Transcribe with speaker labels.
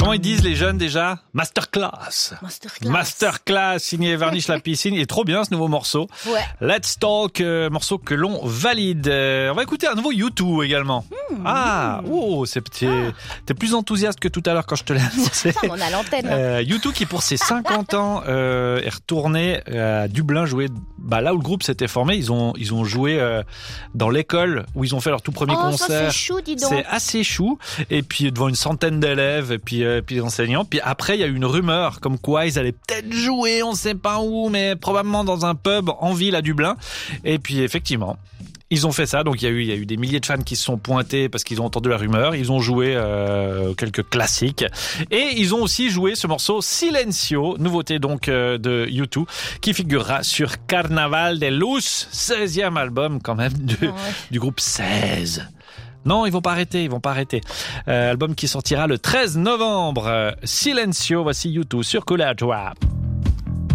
Speaker 1: Comment ils disent les jeunes déjà? Masterclass. Masterclass, signé Varnish la piscine. Il est trop bien ce nouveau morceau.
Speaker 2: Ouais.
Speaker 1: Let's Talk, morceau que l'on valide. On va écouter un nouveau U2 également. T'es plus enthousiaste que tout à l'heure quand je te l'ai annoncé.
Speaker 2: On a l'antenne.
Speaker 1: U2 qui pour ses 50 ans est retourné à Dublin jouer là où le groupe s'était formé. Ils ont joué dans l'école où ils ont fait leur tout premier concert.
Speaker 2: Ça c'est chou, dis donc.
Speaker 1: C'est assez chou. Et puis devant une centaine d'élèves et puis des enseignants. Puis après il y a eu une rumeur comme quoi ils allaient peut-être jouer, on sait pas où, mais probablement dans un pub en ville à Dublin. Et puis effectivement, ils ont fait ça, donc il y a eu des milliers de fans qui se sont pointés parce qu'ils ont entendu la rumeur. Ils ont joué quelques classiques et ils ont aussi joué ce morceau Silencio, nouveauté donc de U2, qui figurera sur Carnaval de Luz, 16e album quand même du groupe 16. Non, ils vont pas arrêter. Album qui sortira le 13 novembre. Silencio, voici U2 sur Coolidge Rap.